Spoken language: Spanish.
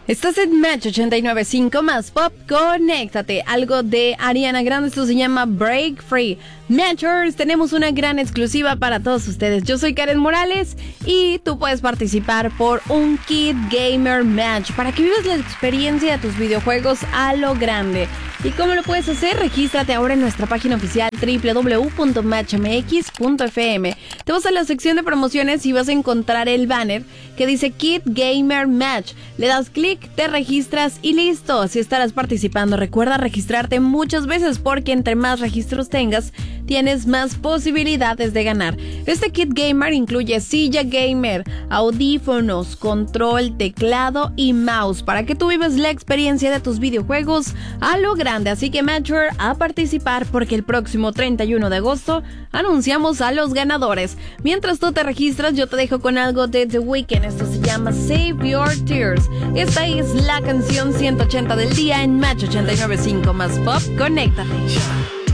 Estás en Match 89.5 más Pop, conéctate. Algo de Ariana Grande, esto se llama Break Free. Matchers, tenemos una gran exclusiva para todos ustedes. Yo soy Karen Morales y tú puedes participar por un Kit Gamer Match para que vivas la experiencia de tus videojuegos a lo grande. ¿Y cómo lo puedes hacer? Regístrate ahora en nuestra página oficial www.matchmx.fm. Te vas a la sección de promociones y vas a encontrar el banner que dice Kit Gamer Match. Le das clic, te registras y listo. Así estarás participando. Recuerda registrarte muchas veces porque entre más registros tengas, tienes más posibilidades de ganar. Este Kit Gamer incluye silla gamer, audífonos, control, teclado y mouse para que tú vivas la experiencia de tus videojuegos a lo grande. Así que Matcher, a participar porque el próximo 31 de agosto anunciamos a los ganadores. Mientras tú te registras, yo te dejo con algo de The Weeknd. Esto se llama Save Your Tears. Esta es la canción 180 del día en Match 89.5 más Pop. Conéctate.